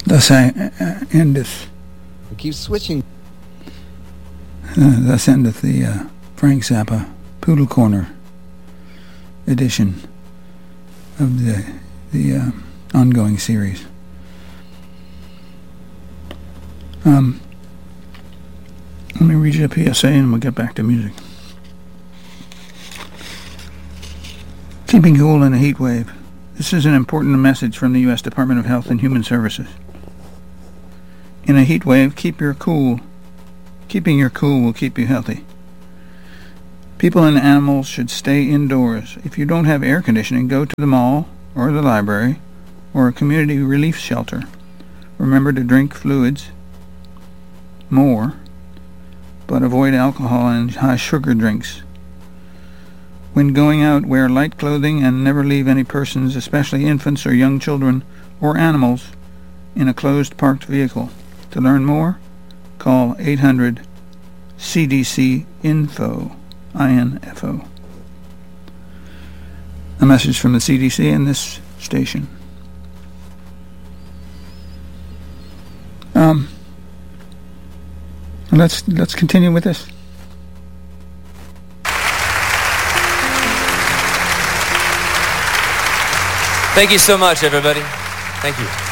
Thus endeth. We keep switching. Thus endeth the Frank Zappa Poodle Corner edition of the ongoing series. Let me read you a PSA and we'll get back to music. Keeping cool in a heat wave. This is an important message from the U.S. Department of Health and Human Services. In a heat wave, keep your cool. Keeping your cool will keep you healthy. People and animals should stay indoors. If you don't have air conditioning, go to the mall or the library or a community relief shelter. Remember to drink fluids more, but avoid alcohol and high-sugar drinks. When going out, wear light clothing and never leave any persons, especially infants or young children or animals, in a closed parked vehicle. To learn more, call 800-CDC-INFO, INFO. A message from the CDC and this station. Let's continue with this. Thank you so much, everybody. Thank you.